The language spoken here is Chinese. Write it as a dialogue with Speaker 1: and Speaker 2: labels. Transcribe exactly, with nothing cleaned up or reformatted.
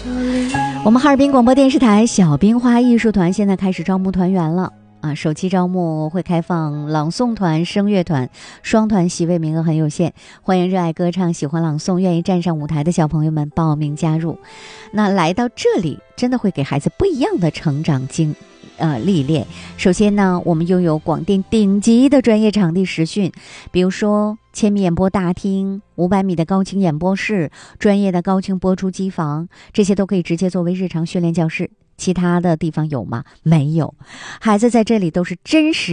Speaker 1: 我们哈尔滨广播电视台小冰花艺术团现在开始招募团员了啊！首期招募会开放朗诵团、声乐团，双团席位名额很有限，欢迎热爱歌唱、喜欢朗诵、愿意站上舞台的小朋友们报名加入。那来到这里，真的会给孩子不一样的成长经呃历练。首先呢，我们拥有广电顶级的专业场地实训，比如说千米演播大厅、五百米的高清演播室、专业的高清播出机房，这些都可以直接作为日常训练教室。其他的地方有吗？没有。孩子在这里都是真实